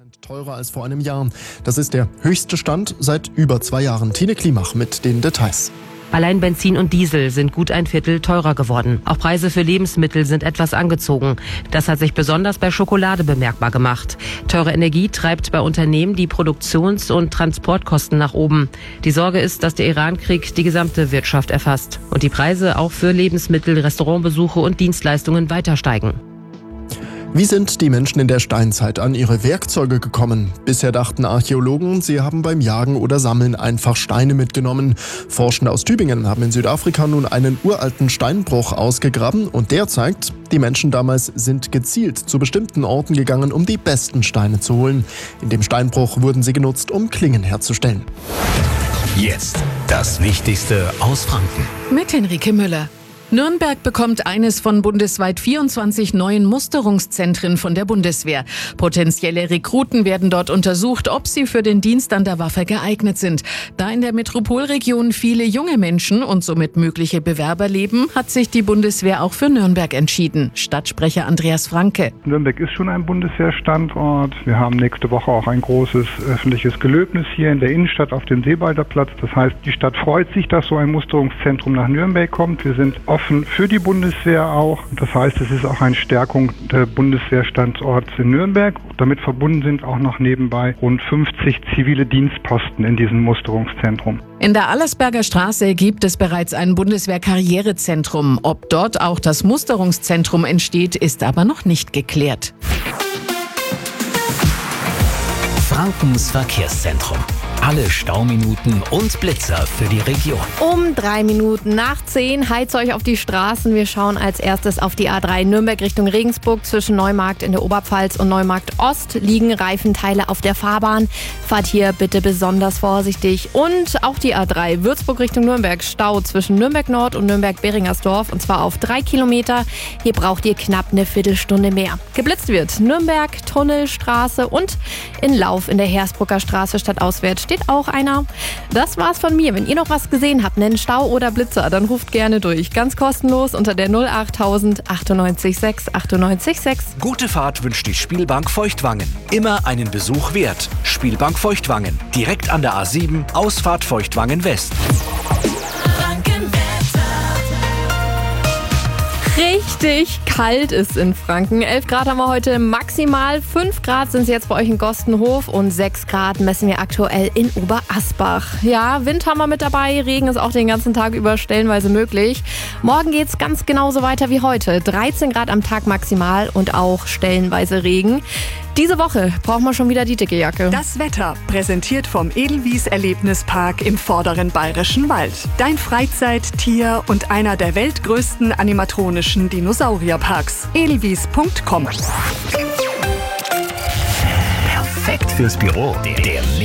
Teurer als vor einem Jahr. Das ist der höchste Stand seit über 2 Jahren. Tine Klimach mit den Details. Allein Benzin und Diesel sind gut ein Viertel teurer geworden. Auch Preise für Lebensmittel sind etwas angezogen. Das hat sich besonders bei Schokolade bemerkbar gemacht. Teure Energie treibt bei Unternehmen die Produktions- und Transportkosten nach oben. Die Sorge ist, dass der Irankrieg die gesamte Wirtschaft erfasst und die Preise auch für Lebensmittel, Restaurantbesuche und Dienstleistungen weiter steigen. Wie sind die Menschen in der Steinzeit an ihre Werkzeuge gekommen? Bisher dachten Archäologen, sie haben beim Jagen oder Sammeln einfach Steine mitgenommen. Forschende aus Tübingen haben in Südafrika nun einen uralten Steinbruch ausgegraben und der zeigt, die Menschen damals sind gezielt zu bestimmten Orten gegangen, um die besten Steine zu holen. In dem Steinbruch wurden sie genutzt, um Klingen herzustellen. Jetzt das Wichtigste aus Franken. Mit Henrike Müller. Nürnberg bekommt eines von bundesweit 24 neuen Musterungszentren von der Bundeswehr. Potenzielle Rekruten werden dort untersucht, ob sie für den Dienst an der Waffe geeignet sind. Da in der Metropolregion viele junge Menschen und somit mögliche Bewerber leben, hat sich die Bundeswehr auch für Nürnberg entschieden. Stadtsprecher Andreas Franke. Nürnberg ist schon ein Bundeswehrstandort. Wir haben nächste Woche auch ein großes öffentliches Gelöbnis hier in der Innenstadt auf dem Seebalder Platz. Das heißt, die Stadt freut sich, dass so ein Musterungszentrum nach Nürnberg kommt. Wir sind offen für die Bundeswehr auch. Das heißt, es ist auch eine Stärkung der Bundeswehrstandorts in Nürnberg. Damit verbunden sind auch noch nebenbei rund 50 zivile Dienstposten in diesem Musterungszentrum. In der Allersberger Straße gibt es bereits ein Bundeswehr-Karrierezentrum. Ob dort auch das Musterungszentrum entsteht, ist aber noch nicht geklärt. Frankens Verkehrszentrum. Alle Stauminuten und Blitzer für die Region. Um 3 Minuten nach 10 heizt euch auf die Straßen. Wir schauen als erstes auf die A3 Nürnberg Richtung Regensburg. Zwischen Neumarkt in der Oberpfalz und Neumarkt Ost liegen Reifenteile auf der Fahrbahn. Fahrt hier bitte besonders vorsichtig. Und auch die A3 Würzburg Richtung Nürnberg. Stau zwischen Nürnberg Nord und Nürnberg-Beringersdorf. Und zwar auf 3 Kilometer. Hier braucht ihr knapp eine Viertelstunde mehr. Geblitzt wird Nürnberg, Tunnelstraße und in Lauf in der Hersbrucker Straße stadtauswärts steht auch einer. Das war's von mir. Wenn ihr noch was gesehen habt, einen Stau oder Blitzer, dann ruft gerne durch. Ganz kostenlos unter der 08000 98 6 98 6. Gute Fahrt wünscht die Spielbank Feuchtwangen. Immer einen Besuch wert. Spielbank Feuchtwangen. Direkt an der A7, Ausfahrt Feuchtwangen West. Richtig kalt ist in Franken. 11 Grad haben wir heute maximal. 5 Grad sind es jetzt bei euch in Gostenhof und 6 Grad messen wir aktuell in Oberasbach. Ja, Wind haben wir mit dabei. Regen ist auch den ganzen Tag über stellenweise möglich. Morgen geht es ganz genauso weiter wie heute. 13 Grad am Tag maximal und auch stellenweise Regen. Diese Woche brauchen wir schon wieder die dicke Jacke. Das Wetter, präsentiert vom Edelwies Erlebnispark im vorderen Bayerischen Wald. Dein Freizeit-, Tier- und einer der weltgrößten animatronischen Dinosaurierparks. Edelwies.com. Perfekt fürs Büro. Der